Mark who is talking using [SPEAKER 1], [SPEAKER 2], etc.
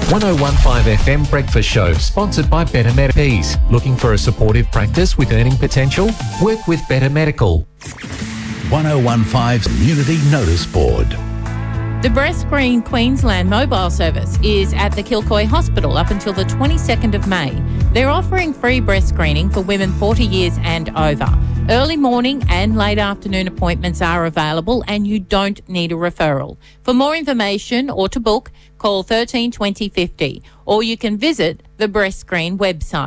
[SPEAKER 1] 1015 FM Breakfast Show, sponsored by Better Medipees. Looking for a supportive practice with earning potential? Work with Better Medical.
[SPEAKER 2] 1015's Community Notice Board.
[SPEAKER 3] The Breast Screen Queensland mobile service is at the Kilcoy Hospital up until the 22nd of May. They're offering free breast screening for women 40 years and over. Early morning and late afternoon appointments are available and you don't need a referral. For more information or to book, call 13 20 50 or you can visit the Breast Screen website.